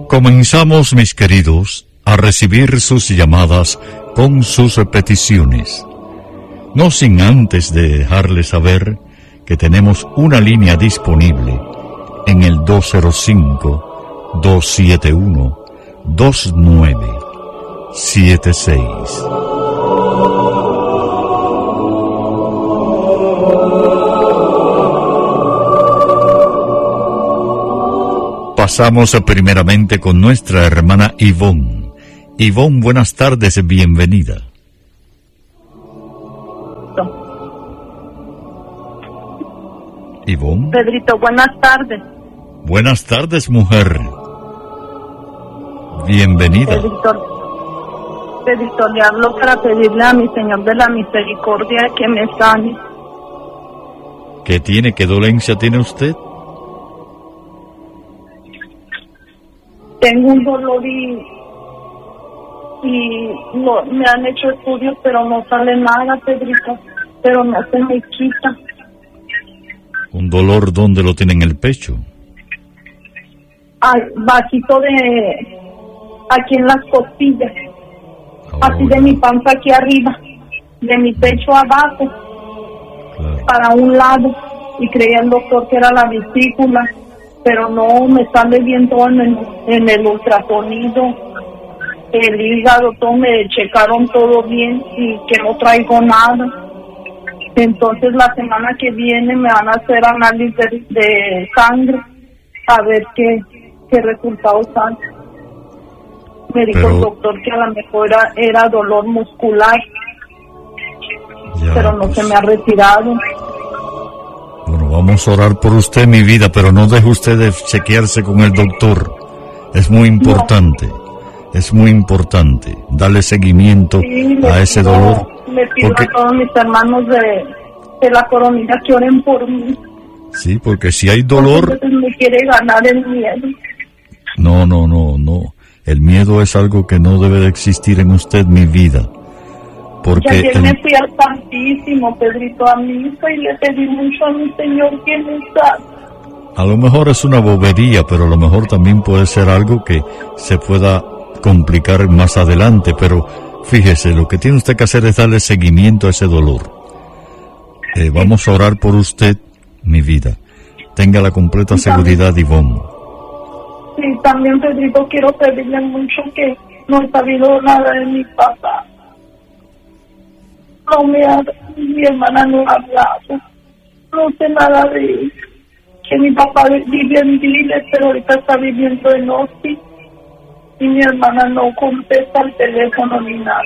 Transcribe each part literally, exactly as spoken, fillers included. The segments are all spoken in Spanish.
Comenzamos, mis queridos, a recibir sus llamadas con sus peticiones. No sin antes de dejarles saber que tenemos una línea disponible en el dos cero cinco, dos siete uno, dos nueve siete seis. Pasamos primeramente con nuestra hermana Ivonne. Ivonne, buenas tardes, bienvenida. Ivonne. Pedrito, buenas tardes. Buenas tardes, mujer. Bienvenida. Pedrito, Pedrito, le hablo para pedirle a mi Señor de la Misericordia que me sane. ¿Qué tiene? ¿Qué dolencia tiene usted? Tengo un dolor y, y no, me han hecho estudios, pero no sale nada, Pedrito, pero no se me quita. ¿Un dolor dónde lo tiene en el pecho? Ay, bajito de, aquí en las costillas, oh, así de mi panza aquí arriba, de mi pecho abajo, claro, para un lado, y creía el doctor que era la vesícula, pero no, me sale bien todo en el, en el ultrasonido, el hígado, todo, me checaron todo bien y que no traigo nada. Entonces la semana que viene me van a hacer análisis de, de sangre a ver qué, qué resultados dan. Me dijo pero, el doctor que a lo mejor era, era dolor muscular, ya, pero no pues, se me ha retirado. Bueno, vamos a orar por usted, mi vida, pero no deje usted de chequearse con el doctor. Es muy importante, no. es muy importante darle seguimiento sí, a ese pido, dolor. Le pido porque, a todos mis hermanos de, de la coronilla que oren por mí. Sí, porque si hay dolor... Entonces me quiere ganar el miedo. No, no, no, no. El miedo es algo que no debe de existir en usted, mi vida. Porque y ayer el... me fui al Santísimo, Pedrito, a mi hijo, y le pedí mucho a mi Señor que me saque. A lo mejor es una bobería, pero a lo mejor también puede ser algo que se pueda complicar más adelante, pero fíjese, lo que tiene usted que hacer es darle seguimiento a ese dolor. Eh, vamos a orar por usted, mi vida. Tenga la completa seguridad, Ivonne. Sí, también, Pedrito, quiero pedirle mucho que no he sabido nada de mi papá. No me ha, mi hermana no ha hablado, no sé nada de él. Que mi papá vive en Diles, pero ahorita está viviendo en Osti, y mi hermana no contesta el teléfono ni nada.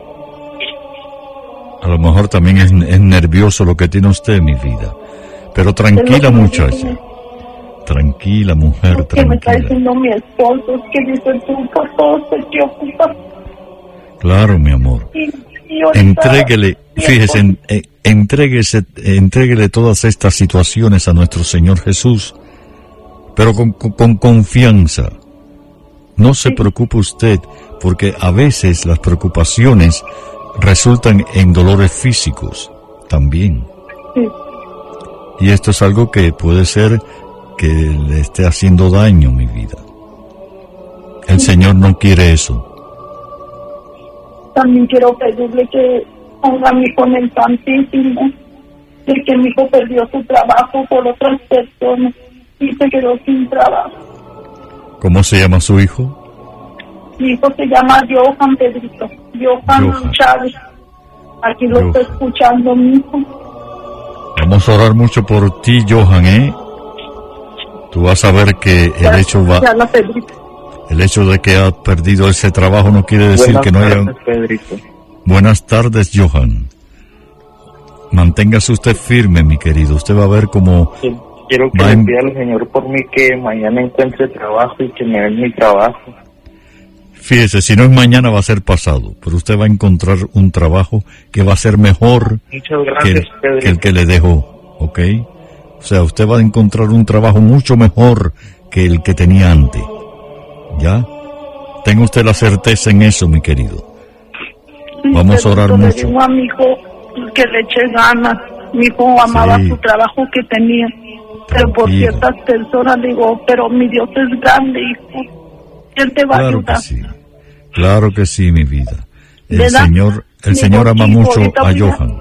A lo mejor también es, es nervioso lo que tiene usted, mi vida. Pero tranquila, muchacha. Tranquila, mujer, tranquila. Que me está diciendo mi esposo, es que dice tú por todo se te ocupa. Claro, mi amor. Y, y ahorita, entréguele, fíjese, en, eh, entréguese, entréguele todas estas situaciones a nuestro Señor Jesús, pero con, con, con confianza. No se sí. preocupe usted, porque a veces las preocupaciones resultan en dolores físicos también. Sí. Y esto es algo que puede ser que le esté haciendo daño, mi vida. El sí. Señor no quiere eso. También quiero pedirle que ponga a mi hijo en el Santísimo, de que mi hijo perdió su trabajo por otras personas y se quedó sin trabajo. ¿Cómo se llama su hijo? Mi hijo se llama Johan, Pedrito. Johan, Johan. Chávez. Aquí lo Johan. Está escuchando mi hijo. Vamos a orar mucho por ti, Johan, ¿eh? Tú vas a ver que ya, el hecho va... Ya la Pedrito. El hecho de que ha perdido ese trabajo no quiere decir Buenas que no haya... Buenas tardes, Pedrito. Buenas tardes, Johan. Manténgase usted firme, mi querido. Usted va a ver cómo... Sí, quiero que en... le pida al Señor por mí que mañana encuentre trabajo y que me den mi trabajo. Fíjese, si no es mañana va a ser pasado, pero usted va a encontrar un trabajo que va a ser mejor Muchas gracias, que, el, que el que le dejó, ¿ok? O sea, usted va a encontrar un trabajo mucho mejor que el que tenía antes. ¿Ya? Tenga usted la certeza en eso, mi querido. Sí, vamos a orar mucho. Le digo a mi hijo que le eche ganas. Mi hijo amaba sí. su trabajo que tenía. Tranquila. Pero por ciertas personas digo, pero mi Dios es grande, hijo. Él te va claro a ayudar. Que sí. Claro que sí, mi vida. El ¿verdad? Señor, el Mi Señor ama motivo, mucho ahorita a voy a- Johan.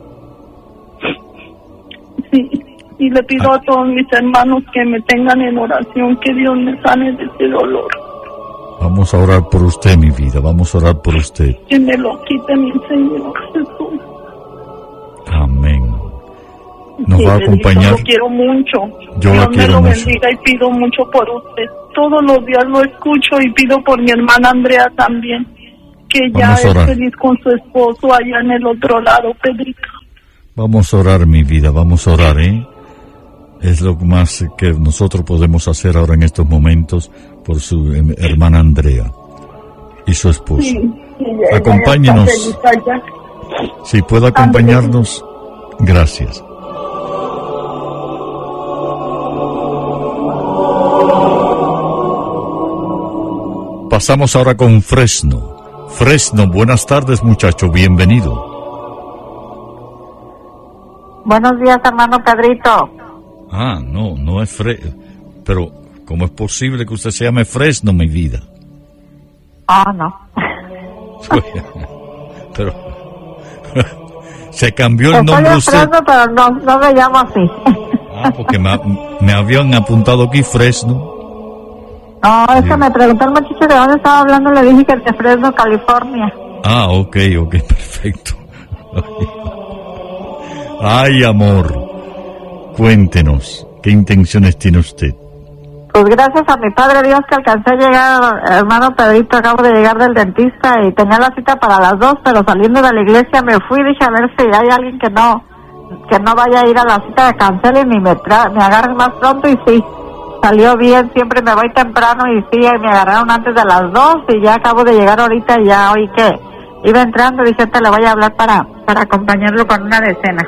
Sí, y le pido Ah. a todos mis hermanos que me tengan en oración, que Dios me sane de ese dolor, Vamos a orar por usted, mi vida. Vamos a orar por usted. que me lo quite mi Señor Jesús. Amén. Nos Sí, va a bendito, acompañar. lo quiero mucho. Yo la Dios me quiero lo mucho. bendiga y pido mucho por usted. Todos los días lo escucho y pido por mi hermana Andrea también, que ya Vamos a es orar. feliz con su esposo allá en el otro lado, Pedrito. Vamos a orar, mi vida. Vamos a orar, ¿eh? Es lo más que nosotros podemos hacer ahora en estos momentos por su em, hermana Andrea y su esposo. Sí, sí, ella ya Acompáñenos. está feliz allá. Si puede acompañarnos, gracias. Pasamos ahora con Fresno. Fresno, buenas tardes, muchacho, bienvenido. Buenos días, hermano Pedrito. Ah, no, no es Fresno. Pero, ¿cómo es posible que usted se llame Fresno, mi vida? Oh, no. Pero, se cambió el Estoy nombre en usted. Fresno, pero no, no me llamo así. Ah, porque me, me habían apuntado aquí Fresno. No, es Sí. que me preguntó el muchacho de dónde estaba hablando, le dije que de Fresno, California. Ah, ok, ok, perfecto. Ay, amor, cuéntenos, ¿qué intenciones tiene usted? Pues gracias a mi Padre Dios que alcancé a llegar, hermano Pedrito, acabo de llegar del dentista y tenía la cita para las dos, pero saliendo de la iglesia me fui y dije a ver si hay alguien que no que no vaya a ir a la cita, que cancelen y me, tra me agarren más pronto, y sí, salió bien, siempre me voy temprano y sí, me agarraron antes de las dos y ya acabo de llegar ahorita y ya oí que iba entrando, dije, te le voy a hablar para, para acompañarlo con una decena.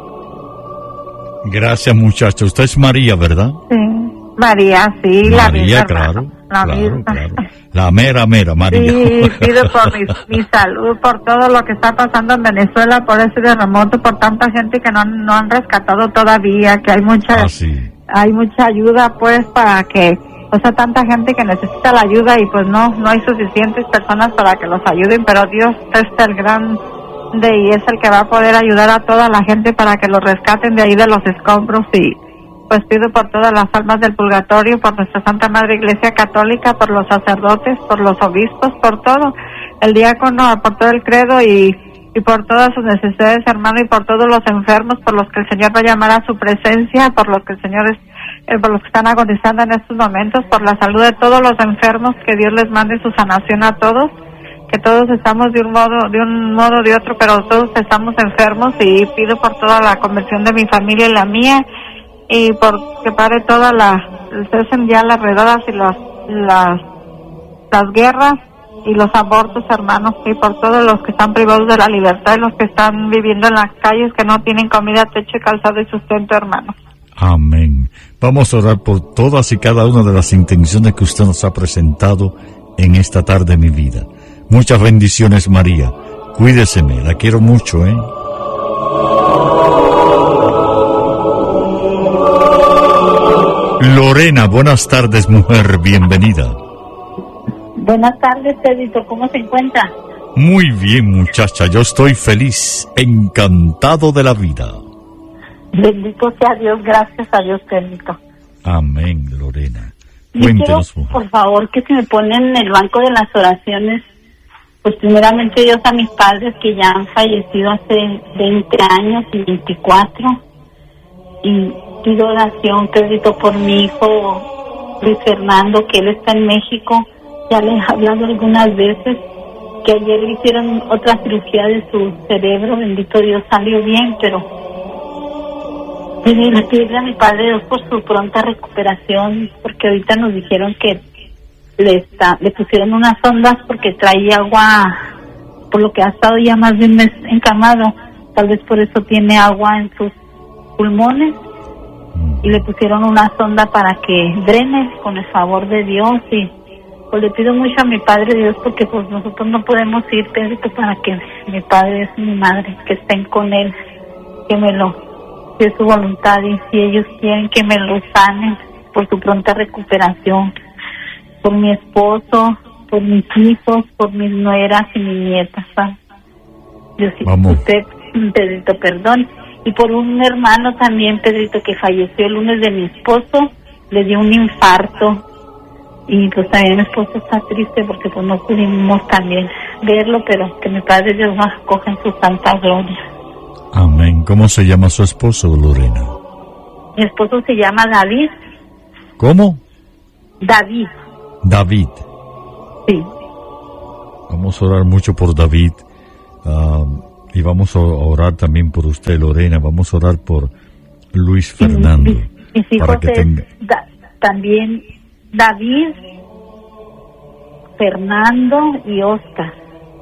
Gracias, muchacho. Usted es María, ¿verdad? Sí, María, sí, la María, misma, claro, hermano, la claro, misma. claro. La mera, mera, María. Sí, pido por mi, mi salud, por todo lo que está pasando en Venezuela, por ese terremoto, por tanta gente que no, no han rescatado todavía, que hay mucha, Ah, sí. hay mucha ayuda, pues, para que, o sea, tanta gente que necesita la ayuda y pues no, no hay suficientes personas para que los ayuden, pero Dios es el grande y es el que va a poder ayudar a toda la gente para que los rescaten de ahí de los escombros. Y pues pido por todas las almas del purgatorio, por nuestra Santa Madre Iglesia Católica, por los sacerdotes, por los obispos, por todo, el diácono, por todo el credo y, y por todas sus necesidades, hermano, y por todos los enfermos, por los que el Señor va a llamar a su presencia, por los que el Señor es, eh, por los que están agonizando en estos momentos, por la salud de todos los enfermos, que Dios les mande su sanación a todos, que todos estamos de un modo, de un modo o de otro, pero todos estamos enfermos, y pido por toda la conversión de mi familia y la mía, y por que pare toda la, cesen ya las redadas y las, las, las guerras y los abortos, hermanos, y por todos los que están privados de la libertad y los que están viviendo en las calles, que no tienen comida, techo, calzado y sustento, hermanos. Amén. Vamos a orar por todas y cada una de las intenciones que usted nos ha presentado en esta tarde, mi vida. Muchas bendiciones, María. Cuídeseme, la quiero mucho, ¿eh? Lorena, buenas tardes, mujer, bienvenida. Buenas tardes, Pedrito, ¿cómo se encuentra? Muy bien, muchacha, yo estoy feliz, encantado de la vida. Bendito sea Dios, gracias a Dios, Pedrito. Amén, Lorena. Yo quiero, Cuéntenos, mujer. por favor, que se me ponen en el banco de las oraciones, pues primeramente Dios a mis padres que ya han fallecido hace veinte años y veinticuatro, y pido oración, Pedrito, por mi hijo Luis Fernando, que él está en México. Ya les he hablado algunas veces, que ayer le hicieron otra cirugía de su cerebro, bendito Dios, salió bien, pero pedirle, pedirle a mi Padre Dios por su pronta recuperación, porque ahorita nos dijeron que le está, le pusieron unas ondas porque traía agua, por lo que ha estado ya más de un mes encamado, tal vez por eso tiene agua en sus pulmones, y le pusieron una sonda para que drene con el favor de Dios. Y pues le pido mucho a mi Padre Dios, porque pues nosotros no podemos ir, Pedrito, para que mi padre es mi madre, que estén con él, que me lo, si es su voluntad, y si ellos quieren que me lo sanen por su pronta recuperación. por mi esposo, por mis hijos, por mis nueras y mis nietas, ¿sabes? Diosito, Vamos. usted, Pedrito, perdón. Y por un hermano también, Pedrito, que falleció el lunes de mi esposo, le dio un infarto. Y pues también mi esposo está triste porque pues no pudimos también verlo, pero que mi Padre Dios nos acoja en su santa gloria. Amén. ¿Cómo se llama su esposo, Lorena? Mi esposo se llama David. ¿Cómo? David. David. Sí. Vamos a orar mucho por David. Uh, y vamos a orar también por usted, Lorena. Vamos a orar por Luis Fernando. Y mis, mis hijos para que es tenga... da, también David, Fernando y Oscar.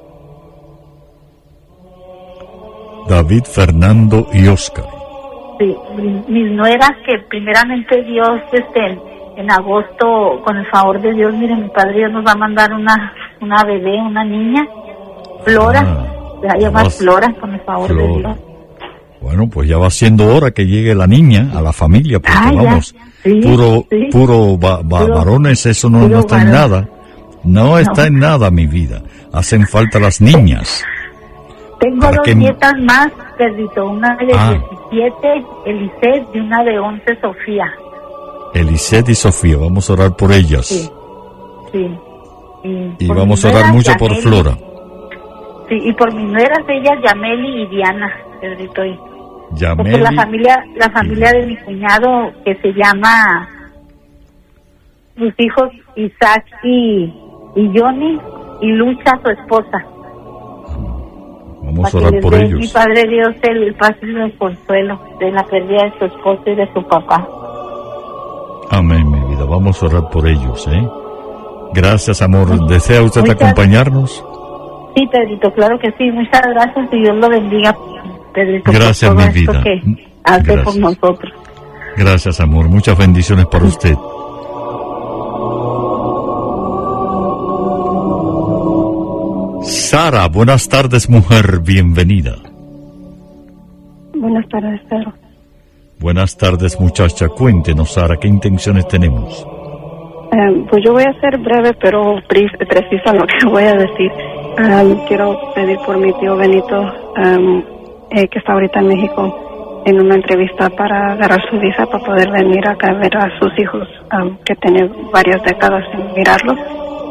David, Fernando y Oscar. Sí, mis nueras, que primeramente Dios, este, en agosto, con el favor de Dios, mire, mi Padre Dios nos va a mandar una una bebé, una niña, Flora, Ah, se va a llamar vas- Flora, con el favor Flora. de Dios. Bueno, pues ya va siendo hora que llegue la niña a la familia, porque Ah, ya. vamos, Sí, puro, sí. puro, va- va- Puro- varones, eso no, puro no está en varón. nada. No está en nada, mi vida. Hacen falta las niñas. Tengo ¿Para dos qué? nietas más, Pedrito, una de Ah. diecisiete, Eliseth, y una de once, Sofía. Eliseth y Sofía, vamos a orar por ellas. Sí, sí. Y, Y por vamos mis a orar nueras, mucho por Yameli. Flora. Sí, y por mis nueras, ellas, Yameli y Diana, Pedrito. Y porque Yameli. la familia, la familia de mi cuñado, que se llama, sus hijos Isaac y, y Johnny, y Lucha, su esposa. Vamos a Para orar que les por dé ellos. mi Padre Dios el paz y el consuelo de la pérdida de su esposo y de su papá. Amén, mi vida. Vamos a orar por ellos, ¿eh? Gracias, amor. ¿Desea usted Muchas- acompañarnos? Sí, Pedrito, claro que sí. Muchas gracias y Dios lo bendiga, Pedrito, Gracias, por todo mi esto vida. que hace Gracias. por nosotros. Gracias, amor. Muchas bendiciones para usted. Sara, buenas tardes, mujer. Bienvenida. Buenas tardes, Pedro. Buenas tardes, muchacha. Cuéntenos, Sara, ¿qué intenciones tenemos? Eh, pues yo voy a ser breve, pero pre- precisa en lo que voy a decir. Um, quiero pedir por mi tío Benito, um, eh, que está ahorita en México, en una entrevista para agarrar su visa para poder venir acá a ver a sus hijos, um, que tiene varias décadas sin mirarlos.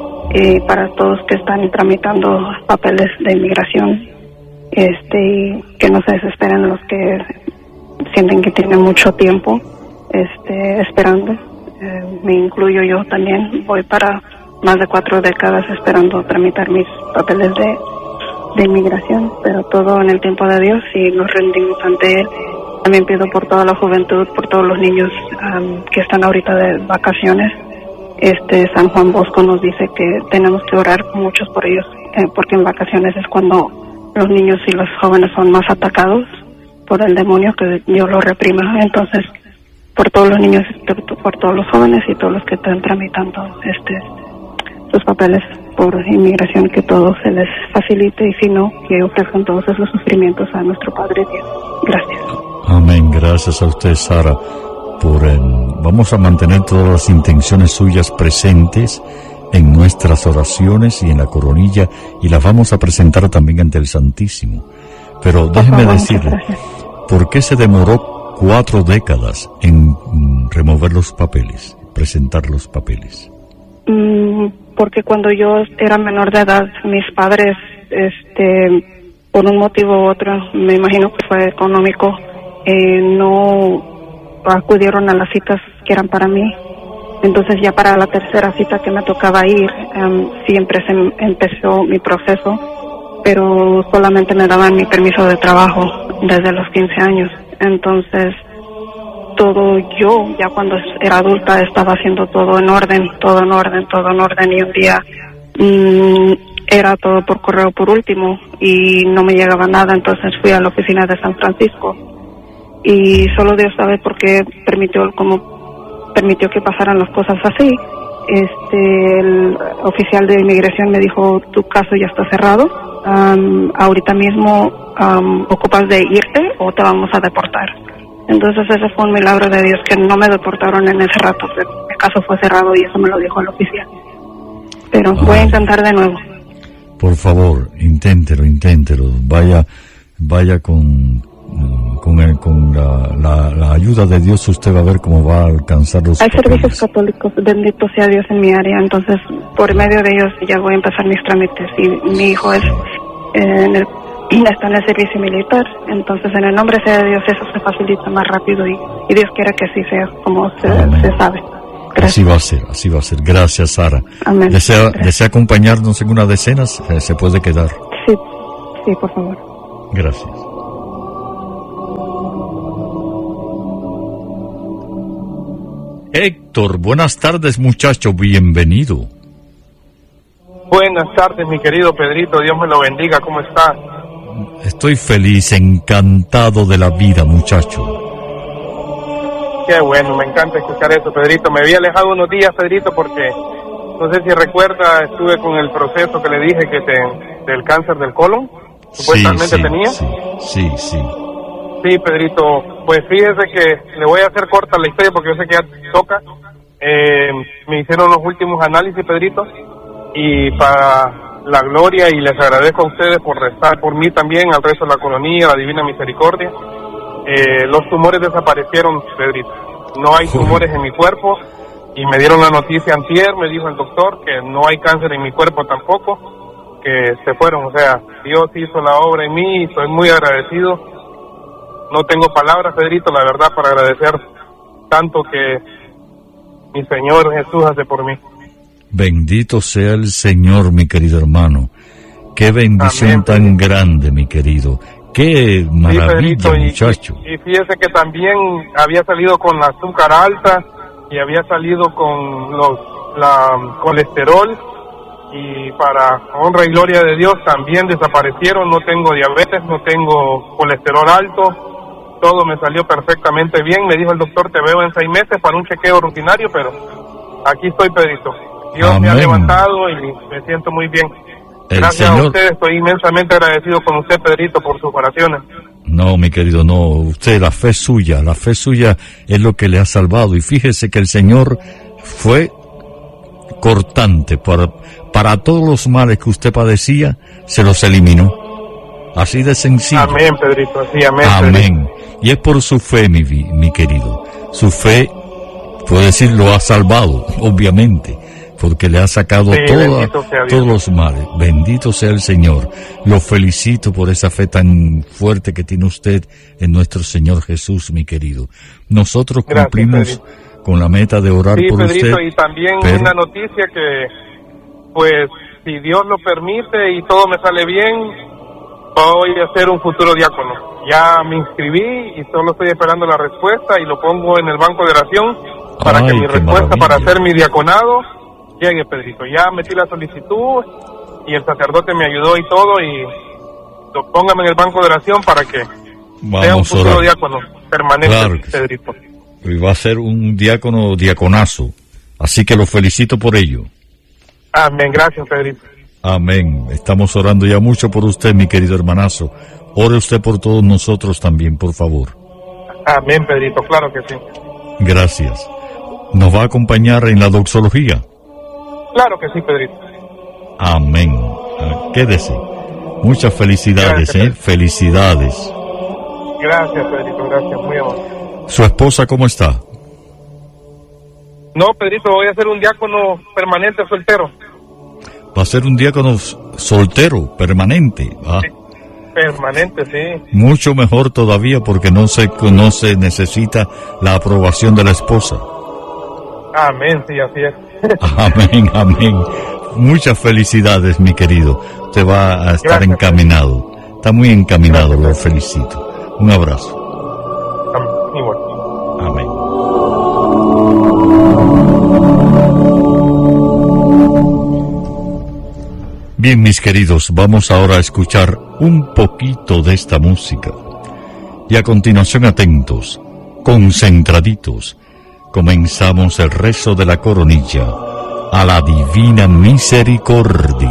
Y para todos que están tramitando papeles de inmigración, este, y que no se desesperen los que sienten que tienen mucho tiempo este, esperando. Eh, me incluyo yo también. Voy para más de cuatro décadas esperando tramitar mis papeles de, de inmigración, pero todo en el tiempo de Dios, y nos rendimos ante Él. También pido por toda la juventud, por todos los niños um, que están ahorita de vacaciones. Este San Juan Bosco nos dice que tenemos que orar muchos por ellos, eh, porque en vacaciones es cuando los niños y los jóvenes son más atacados por el demonio, que Dios lo reprima. Entonces, por todos los niños, por todos los jóvenes y todos los que están tramitando este sus papeles por inmigración, que todo se les facilite, y si no, que ofrezcan todos esos sufrimientos a nuestro Padre Dios. Gracias. Amén. Gracias a usted, Sara. Por, eh, vamos a mantener todas las intenciones suyas presentes en nuestras oraciones y en la coronilla, y las vamos a presentar también ante el Santísimo. Pero déjeme favor, decirle, muchas gracias. ¿por qué se demoró cuatro décadas en mm, remover los papeles, presentar los papeles? Mm, porque cuando yo era menor de edad, mis padres, este, por un motivo u otro, me imagino que fue económico, eh, no acudieron a las citas que eran para mí. Entonces ya para la tercera cita que me tocaba ir, um, siempre se em- empezó mi proceso, pero solamente me daban mi permiso de trabajo desde los quince años. Entonces todo yo, ya cuando era adulta, estaba haciendo todo en orden, todo en orden, todo en orden, y un día mmm, era todo por correo por último y no me llegaba nada. Entonces fui a la oficina de San Francisco, y solo Dios sabe por qué permitió, como permitió que pasaran las cosas así. Este, el oficial de inmigración me dijo: tu caso ya está cerrado, um, ahorita mismo um, ocupas de irte o te vamos a deportar. Entonces ese fue un milagro de Dios, que no me deportaron en ese rato, pero el caso fue cerrado, y eso me lo dijo el oficial. pero Ay. voy a intentar de nuevo. Por favor, inténtelo, inténtelo. Vaya, vaya con, con, el, con la, la, la ayuda de Dios, usted va a ver cómo va a alcanzar los Hay papeles. servicios católicos, bendito sea Dios en mi área, entonces por medio de ellos ya voy a empezar mis trámites. Y mi hijo es eh, en el, está en el servicio militar, entonces en el nombre sea de Dios eso se facilita más rápido y, y Dios quiera que así sea como se, se sabe. Gracias. Así va a ser, así va a ser. Gracias, Sara. Amén. ¿Desea, Gracias. ¿Desea acompañarnos en una de cenas? Eh, se puede quedar. Sí, sí, por favor. Gracias. Héctor, buenas tardes, muchacho, bienvenido. Buenas tardes, mi querido Pedrito, Dios me lo bendiga, ¿cómo está? Estoy feliz, encantado de la vida, muchacho. Qué bueno, me encanta escuchar eso, Pedrito. Me había alejado unos días, Pedrito, porque no sé si recuerda, estuve con el proceso que le dije que te, del cáncer del colon, supuestamente sí, sí, tenía. Sí, sí, sí. Sí, Pedrito, pues fíjese que le voy a hacer corta la historia porque yo sé que ya toca. Eh, me hicieron los últimos análisis, Pedrito, y para la gloria, y les agradezco a ustedes por rezar por mí también, al resto de la colonia, la divina misericordia. Eh, los tumores desaparecieron, Pedrito. No hay tumores en mi cuerpo, y me dieron la noticia antier, me dijo el doctor, que no hay cáncer en mi cuerpo tampoco, que se fueron. O sea, Dios hizo la obra en mí y estoy muy agradecido. No tengo palabras, Pedrito, la verdad, para agradecer tanto que mi Señor Jesús hace por mí. Bendito sea el Señor, mi querido hermano. Qué bendición Amén, tan grande, mi querido. Qué maravilla, sí, Pedrito, muchacho. Y, y fíjese que también había salido con la azúcar alta y había salido con los la colesterol, y para honra y gloria de Dios también desaparecieron. No tengo diabetes, no tengo colesterol alto. Todo me salió perfectamente bien. Me dijo el doctor, te veo en seis meses para un chequeo rutinario, pero aquí estoy, Pedrito. Dios Amén. me ha levantado y me siento muy bien. El Gracias Señor... a usted, estoy inmensamente agradecido con usted, Pedrito, por sus oraciones. No, mi querido, no. Usted, la fe suya, la fe suya es lo que le ha salvado. Y fíjese que el Señor fue cortante para, para todos los males que usted padecía, se los eliminó. Así de sencillo. Amén, Pedrito, sí, amén. Amén. Pedrito. Y es por su fe, mi, vi- mi querido. Su fe, puedo decir, lo ha salvado, obviamente, porque le ha sacado Sí, toda, bendito sea Dios. todos los males. Bendito sea el Señor. Lo felicito por esa fe tan fuerte que tiene usted en nuestro Señor Jesús, mi querido. Nosotros Gracias, cumplimos Pedrito. con la meta de orar Sí, por Pedrito, usted. y también pero- una noticia que, pues, si Dios lo permite y todo me sale bien, voy a ser un futuro diácono. Ya me inscribí y solo estoy esperando la respuesta y lo pongo en el banco de oración para Ay, que mi qué respuesta maravilla. para hacer mi diaconado llegue, Pedrito. Ya metí la solicitud y el sacerdote me ayudó y todo, y lo, póngame en el banco de oración para que sea un Vamos a futuro orar. diácono permanente, Claro que sí. Pedrito. Y va a ser un diácono, diaconazo. Así que lo felicito por ello. Amén, gracias, Pedrito. Amén. Estamos orando ya mucho por usted, mi querido hermanazo. Ore usted por todos nosotros también, por favor. Amén, Pedrito, claro que sí. Gracias. ¿Nos va a acompañar en la doxología? Claro que sí, Pedrito. Amén. Ah, quédese. Muchas felicidades, Gracias, ¿eh? Pedro. Felicidades. Gracias, Pedrito, gracias, muy amable. ¿Su esposa cómo está? No, Pedrito, voy a ser un diácono permanente soltero. Va a ser un diácono s- soltero, permanente. Ah, Permanente, sí. mucho mejor todavía porque no se, no se necesita la aprobación de la esposa. Amén, sí, así es. Amén, amén. Muchas felicidades, mi querido. Usted va a estar Gracias, encaminado. Está muy encaminado, Gracias, lo Pedro. felicito. Un abrazo. Amén, igual. Amén. Bien, mis queridos, vamos ahora a escuchar un poquito de esta música. Y a continuación, atentos, concentraditos, comenzamos el rezo de la coronilla a la divina misericordia.